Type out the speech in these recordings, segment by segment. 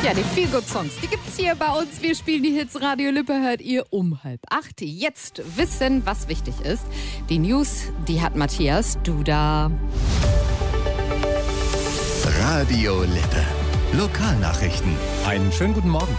Ja, die Feel-Good-Songs, die gibt's hier bei uns. Wir spielen die Hits. Radio Lippe hört ihr um 7:30. Jetzt wissen, was wichtig ist. Die News, die hat Matthias Duda. Radio Lippe. Lokalnachrichten. Einen schönen guten Morgen.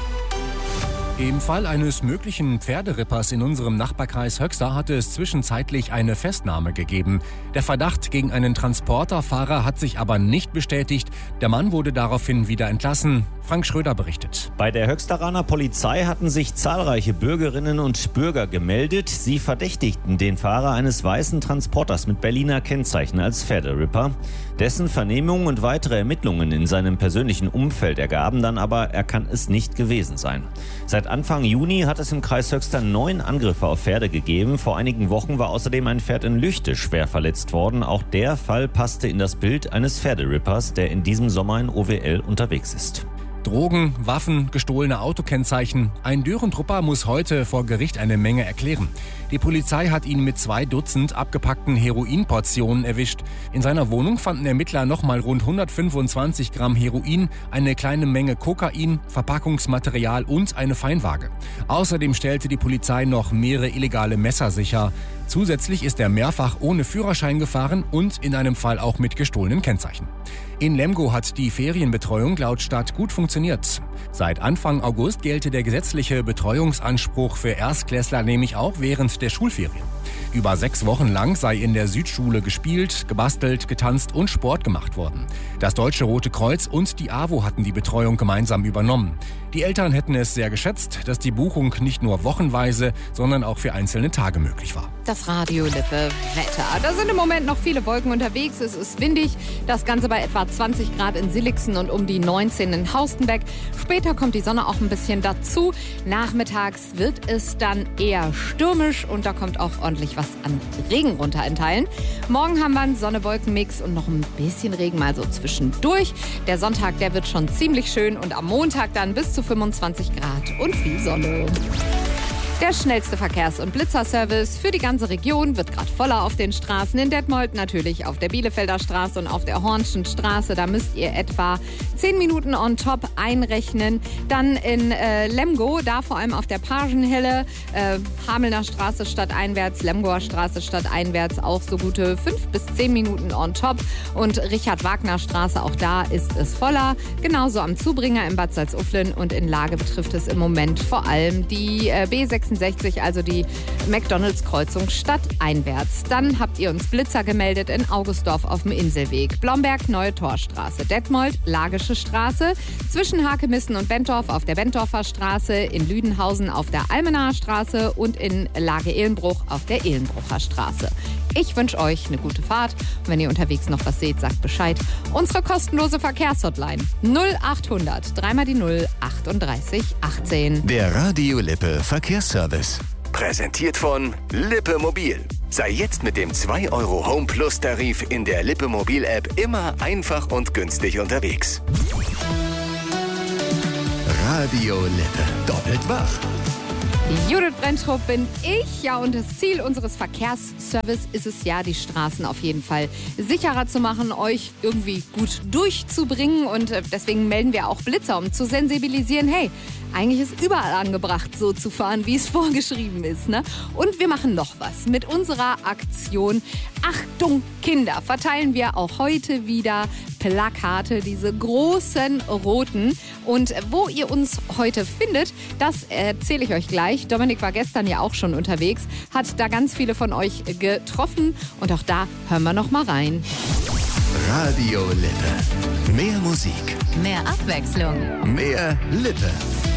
Im Fall eines möglichen Pferderippers in unserem Nachbarkreis Höxter hatte es zwischenzeitlich eine Festnahme gegeben. Der Verdacht gegen einen Transporterfahrer hat sich aber nicht bestätigt. Der Mann wurde daraufhin wieder entlassen. Frank Schröder berichtet. Bei der Höxteraner Polizei hatten sich zahlreiche Bürgerinnen und Bürger gemeldet. Sie verdächtigten den Fahrer eines weißen Transporters mit Berliner Kennzeichen als Pferderipper. Dessen Vernehmungen und weitere Ermittlungen in seinem persönlichen Umfeld ergaben dann aber, er kann es nicht gewesen sein. Seit Anfang Juni hat es im Kreis Höxter 9 Angriffe auf Pferde gegeben. Vor einigen Wochen war außerdem ein Pferd in Lüchte schwer verletzt worden. Auch der Fall passte in das Bild eines Pferderippers, der in diesem Sommer in OWL unterwegs ist. Drogen, Waffen, gestohlene Autokennzeichen. Ein Dörentrupper muss heute vor Gericht eine Menge erklären. Die Polizei hat ihn mit 2 Dutzend abgepackten Heroinportionen erwischt. In seiner Wohnung fanden Ermittler nochmal rund 125 Gramm Heroin, eine kleine Menge Kokain, Verpackungsmaterial und eine Feinwaage. Außerdem stellte die Polizei noch mehrere illegale Messer sicher. Zusätzlich ist er mehrfach ohne Führerschein gefahren und in einem Fall auch mit gestohlenen Kennzeichen. In Lemgo hat die Ferienbetreuung laut Stadt gut funktioniert. Seit Anfang August gelte der gesetzliche Betreuungsanspruch für Erstklässler nämlich auch während der Schulferien. Über 6 Wochen lang sei in der Südschule gespielt, gebastelt, getanzt und Sport gemacht worden. Das Deutsche Rote Kreuz und die AWO hatten die Betreuung gemeinsam übernommen. Die Eltern hätten es sehr geschätzt, dass die Buchung nicht nur wochenweise, sondern auch für einzelne Tage möglich war. Das Radio Lippe Wetter. Da sind im Moment noch viele Wolken unterwegs. Es ist windig. Das Ganze bei etwa 20 Grad in Silixen und um die 19 in Haustenbeck. Später kommt die Sonne auch ein bisschen dazu. Nachmittags wird es dann eher stürmisch und da kommt auch ordentlich was an Regen runter in Teilen. Morgen haben wir einen Sonne-Wolken-Mix und noch ein bisschen Regen mal so zwischendurch. Der Sonntag, der wird schon ziemlich schön und am Montag dann bis zu 25 Grad und viel Sonne. Der schnellste Verkehrs- und Blitzerservice für die ganze Region wird gerade voller auf den Straßen. In Detmold natürlich auf der Bielefelder Straße und auf der Hornschen Straße. Da müsst ihr etwa 10 Minuten on top einrechnen. Dann in Lemgo, da vor allem auf der Pagenhelle, Hamelner Straße stadteinwärts, Lemgoer Straße stadteinwärts auch so gute 5 bis 10 Minuten on top. Und Richard-Wagner-Straße, auch da ist es voller. Genauso am Zubringer in Bad Salzuflen und in Lage betrifft es im Moment vor allem die B66, also die McDonalds-Kreuzung stadteinwärts. Dann habt ihr uns Blitzer gemeldet in Augustdorf auf dem Inselweg. Blomberg, Neue Torstraße. Detmold, Lagische Straße. Zwischen Hakemissen und Bentorf auf der Bentorfer Straße. In Lüdenhausen auf der Almenaer Straße und in Lage-Ehlenbruch auf der Ehlenbrucher Straße. Ich wünsche euch eine gute Fahrt. Und wenn ihr unterwegs noch was seht, sagt Bescheid. Unsere kostenlose Verkehrshotline 0800 3 die 0 38 18. Der Radio Lippe Verkehrsservice. Präsentiert von Lippe Mobil. Sei jetzt mit dem 2 € Home Plus Tarif in der Lippe Mobil App immer einfach und günstig unterwegs. Radio Lippe. Doppelt wach. Judith Brenntrup bin ich. Ja, und das Ziel unseres Verkehrsservice ist es ja, die Straßen auf jeden Fall sicherer zu machen, euch irgendwie gut durchzubringen. Und deswegen melden wir auch Blitzer, um zu sensibilisieren, hey, eigentlich ist überall angebracht, so zu fahren, wie es vorgeschrieben ist, ne? Und wir machen noch was. Mit unserer Aktion Achtung Kinder verteilen wir auch heute wieder Plakate, diese großen roten. Und wo ihr uns heute findet, das erzähle ich euch gleich. Dominik war gestern ja auch schon unterwegs, hat da ganz viele von euch getroffen. Und auch da hören wir noch mal rein. Radio Lippe. Mehr Musik. Mehr Abwechslung. Mehr Lippe.